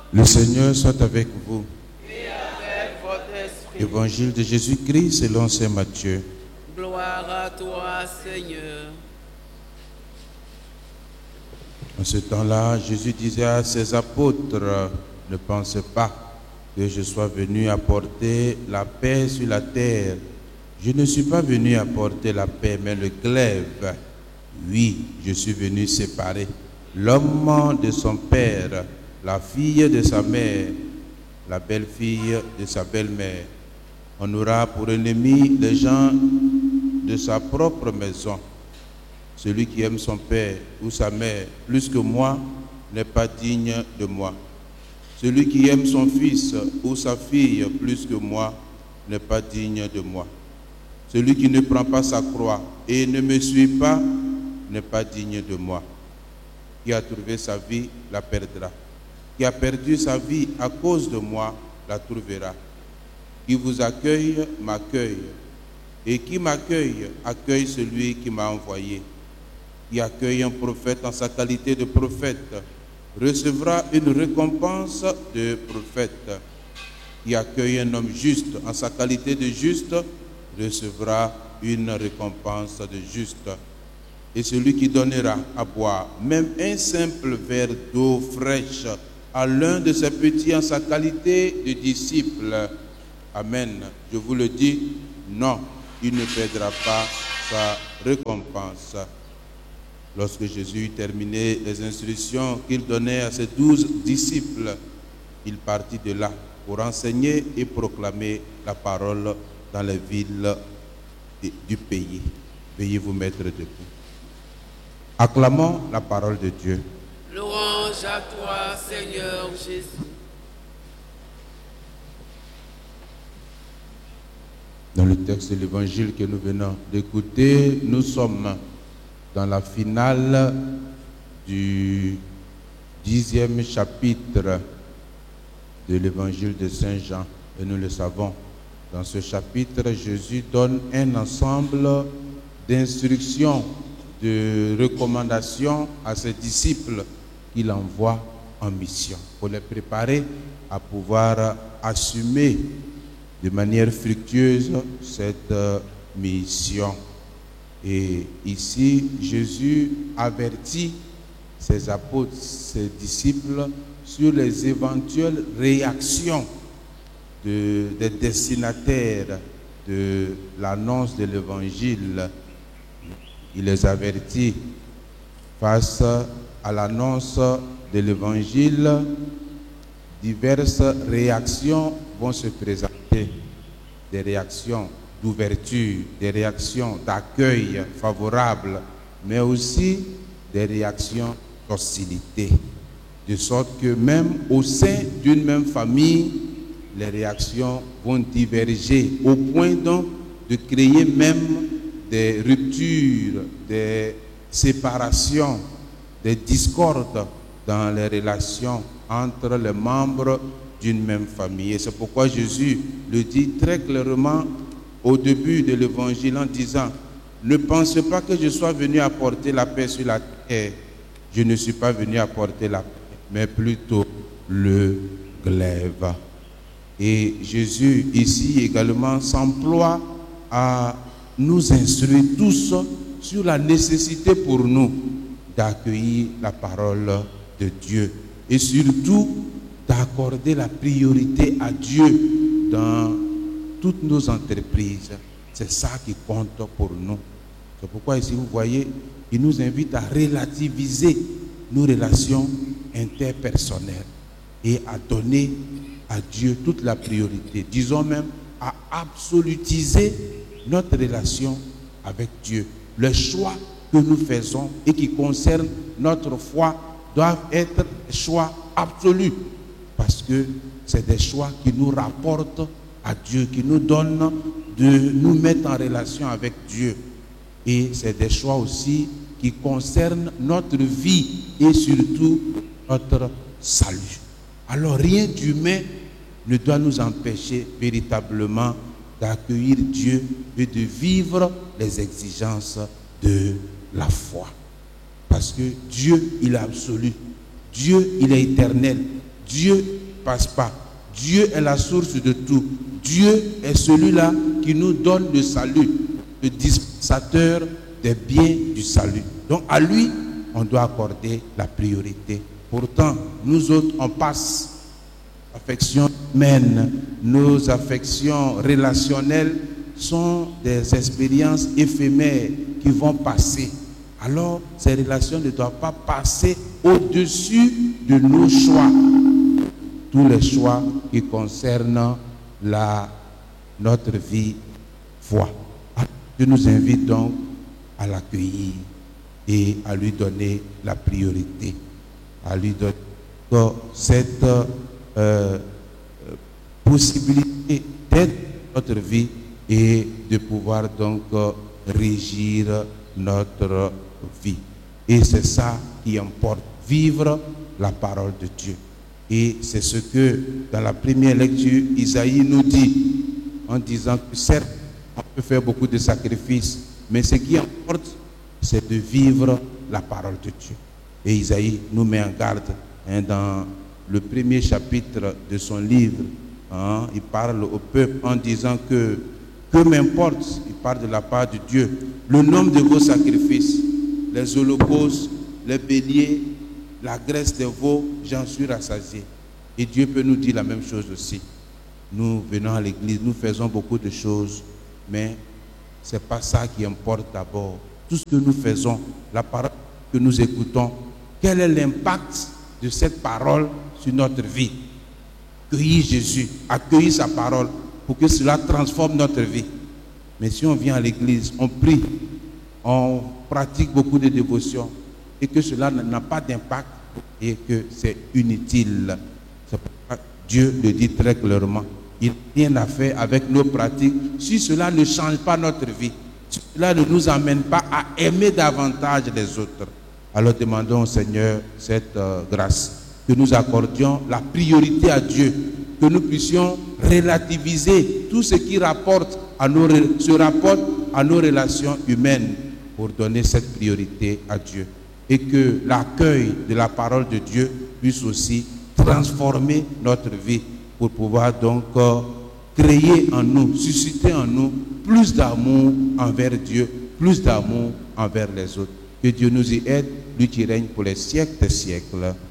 Le Seigneur soit avec vous. Et avec votre esprit. Évangile de Jésus-Christ selon saint Matthieu. Gloire à toi, Seigneur. En ce temps-là, Jésus disait à ses apôtres, ne pensez pas que je sois venu apporter la paix sur la terre. Je ne suis pas venu apporter la paix, mais le glaive. Oui, je suis venu séparer l'homme de son père, la fille de sa mère, la belle-fille de sa belle-mère. On aura pour ennemi les gens de sa propre maison. Celui qui aime son père ou sa mère plus que moi n'est pas digne de moi. Celui qui aime son fils ou sa fille plus que moi n'est pas digne de moi. Celui qui ne prend pas sa croix et ne me suit pas n'est pas digne de moi. Qui a trouvé sa vie la perdra. Qui a perdu sa vie à cause de moi la trouvera. Qui vous accueille m'accueille. Et qui m'accueille accueille celui qui m'a envoyé. Qui accueille un prophète en sa qualité de prophète recevra une récompense de prophète. Qui accueille un homme juste en sa qualité de juste recevra une récompense de juste. Et celui qui donnera à boire même un simple verre d'eau fraîche à l'un de ses petits en sa qualité de disciple, amen, je vous le dis, non, il ne perdra pas sa récompense. Lorsque Jésus eut terminé les instructions qu'il donnait à ses 12 disciples, il partit de là pour enseigner et proclamer la parole dans les villes du pays. Veuillez vous mettre debout. Acclamons la parole de Dieu. Louange à toi, Seigneur Jésus. Dans le texte de l'évangile que nous venons d'écouter, nous sommes dans la finale du 10e chapitre de l'évangile de Saint Jean. Et nous le savons, dans ce chapitre, Jésus donne un ensemble d'instructions, de recommandations à ses disciples qu'il envoie en mission pour les préparer à pouvoir assumer de manière fructueuse cette mission. Et ici, Jésus avertit ses apôtres, ses disciples sur les éventuelles réactions des destinataires de l'annonce de l'évangile. Il les avertit face à l'annonce de l'évangile. Diverses réactions vont se présenter, des réactions d'ouverture, des réactions d'accueil favorable, mais aussi des réactions d'hostilité. De sorte que même au sein d'une même famille, les réactions vont diverger au point donc de créer même des ruptures, des séparations, des discordes dans les relations entre les membres d'une même famille. Et c'est pourquoi Jésus le dit très clairement au début de l'évangile en disant « Ne pensez pas que je sois venu apporter la paix sur la terre. Je ne suis pas venu apporter la paix, mais plutôt le glaive. » Et Jésus ici également s'emploie à nous instruire tous sur la nécessité pour nous d'accueillir la parole de Dieu et surtout d'accorder la priorité à Dieu dans toutes nos entreprises. C'est ça qui compte pour nous. C'est pourquoi ici vous voyez, il nous invite à relativiser nos relations interpersonnelles et à donner à Dieu toute la priorité. Disons même à absolutiser notre relation avec Dieu. Les choix que nous faisons et qui concernent notre foi doivent être choix absolus parce que c'est des choix qui nous rapportent à Dieu, qui nous donnent de nous mettre en relation avec Dieu. Et c'est des choix aussi qui concernent notre vie et surtout notre salut. Alors rien d'humain ne doit nous empêcher véritablement d'accueillir Dieu et de vivre les exigences de la foi. Parce que Dieu, il est absolu. Dieu, il est éternel. Dieu ne passe pas. Dieu est la source de tout. Dieu est celui-là qui nous donne le salut, le dispensateur des biens du salut. Donc à lui, on doit accorder la priorité. Pourtant, nous autres, on passe. Affections humaines, nos affections relationnelles sont des expériences éphémères qui vont passer. Alors, ces relations ne doivent pas passer au-dessus de nos choix. Tous les choix qui concernent notre vie, foi. Je nous invite donc à l'accueillir et à lui donner la priorité, à lui donner cette possibilité d'être notre vie et de pouvoir donc régir notre vie. Et c'est ça qui importe, vivre la parole de Dieu. Et c'est ce que dans la première lecture, Isaïe nous dit, en disant que certes, on peut faire beaucoup de sacrifices, mais ce qui importe, c'est de vivre la parole de Dieu. Et Isaïe nous met en garde dans le premier chapitre de son livre. Il parle au peuple en disant que m'importe, il parle de la part de Dieu, le nombre de vos sacrifices, les holocaustes, les béliers, la graisse des veaux, j'en suis rassasié. Et Dieu peut nous dire la même chose aussi. Nous venons à l'église, nous faisons beaucoup de choses, mais ce n'est pas ça qui importe d'abord. Tout ce que nous faisons, la parole que nous écoutons, quel est l'impact de cette parole sur notre vie? Accueillir Jésus, accueillir sa parole pour que cela transforme notre vie. Mais si on vient à l'église, on prie, on pratique beaucoup de dévotions et que cela n'a pas d'impact et que c'est inutile. C'est pourquoi Dieu le dit très clairement. Il n'y a rien à faire avec nos pratiques si cela ne change pas notre vie. Si cela ne nous amène pas à aimer davantage les autres. Alors demandons au Seigneur cette grâce, que nous accordions la priorité à Dieu, que nous puissions relativiser tout ce qui se rapporte à nos relations humaines pour donner cette priorité à Dieu. Et que l'accueil de la parole de Dieu puisse aussi transformer notre vie pour pouvoir donc créer en nous, susciter en nous plus d'amour envers Dieu, plus d'amour envers les autres. Que Dieu nous y aide, lui qui règne pour les siècles des siècles.